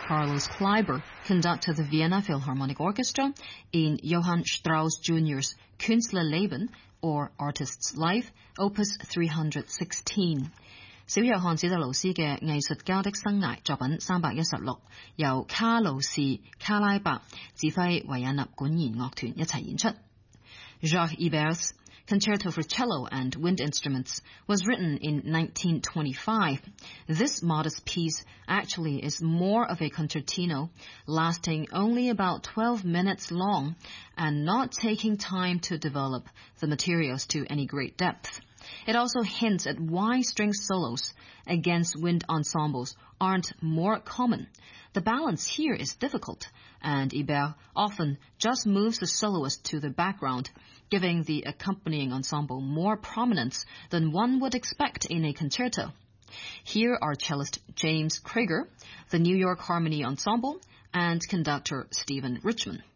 Carlos Kleiber conducted the Vienna Philharmonic Orchestra in Johann Strauss Jr.'s Künstlerleben, or Artist's Life, Opus 316. 小約翰史特勞斯嘅藝術家的生涯作品316，由卡魯士卡拉伯指揮維也納管弦樂團一齊演出。Jacques Ibert's Concerto for Cello and Wind Instruments was written in 1925. This modest piece actually is more of a concertino, lasting only about 12 minutes long and not taking time to develop the materials to any great depth. It also hints at why string solos against wind ensembles aren't more common. The balance here is difficult, and Ibert often just moves the soloist to the background, giving the accompanying ensemble more prominence than one would expect in a concerto. Here are cellist James Krieger, the New York Harmony Ensemble, and conductor Stephen Richman.